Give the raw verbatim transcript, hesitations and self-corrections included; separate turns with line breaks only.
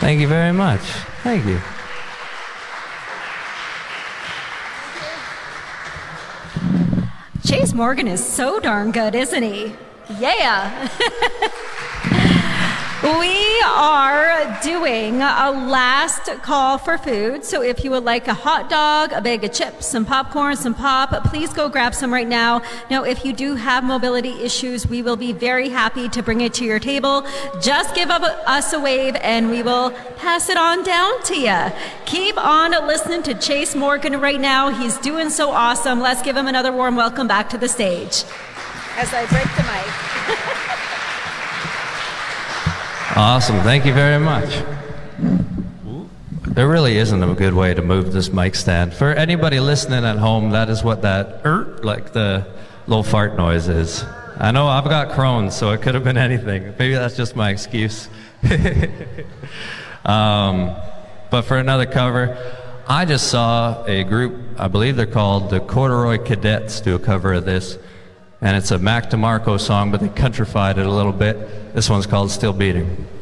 Thank you very much. Thank you.
Chase Morgan is so darn good, isn't he? Yeah. We are doing a last call for food, so if you would like a hot dog, a bag of chips, some popcorn, some pop, please go grab some right now. Now, if you do have mobility issues, we will be very happy to bring it to your table. Just give us a wave and we will pass it on down to you. Keep on listening to Chase Morgan right now. He's doing so awesome. Let's give him another warm welcome back to the stage. As I break the mic.
Awesome. Thank you very much. There really isn't a good way to move this mic stand. For anybody listening at home, that is what that er, like the little fart noise is. I know I've got Crohn's, so it could have been anything. Maybe that's just my excuse. um, but for another cover, I just saw a group, I believe they're called the Corduroy Cadets, do a cover of this. And it's a Mac DeMarco song, but they countrified it a little bit. This one's called Still Beating.